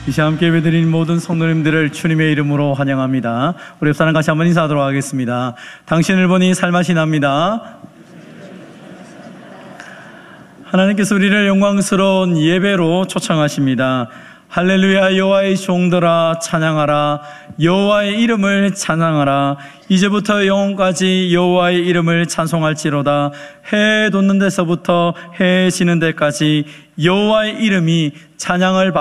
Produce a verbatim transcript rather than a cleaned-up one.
이 시간 함께 예배드린 모든 성도님들을 주님의 이름으로 환영합니다. 우리 옆사람 같이 한번 인사하도록 하겠습니다. 당신을 보니 살맛이 납니다. 하나님께서 우리를 영광스러운 예배로 초청하십니다. 할렐루야. 여호와의 종들아 찬양하라. 여호와의 이름을 찬양하라. 이제부터 영원까지 여호와의 이름을 찬송할지로다. 해 돋는 데서부터 해 지는 데까지 여호와의 이름이 찬양을